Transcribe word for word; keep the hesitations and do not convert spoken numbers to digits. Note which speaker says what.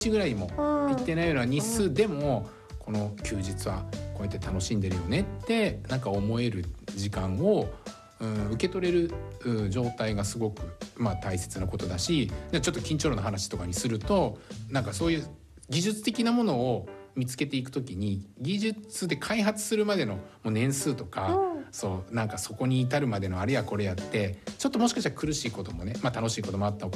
Speaker 1: ぐらいも行ってないような日数でも、この休日はこうやって楽しんでるよねってなんか思える時間を、うん、受け取れる、うん、状態がすごく、まあ、大切なことだし、ちょっと緊張の話とかにすると、なんかそういう技術的なものを見つけていくときに、技術で開発するまでのもう年数とか、うん、そうなんかそこに至るまでのあれやこれやってちょっともしかしたら苦しいこともね、まあ、楽しいこともあった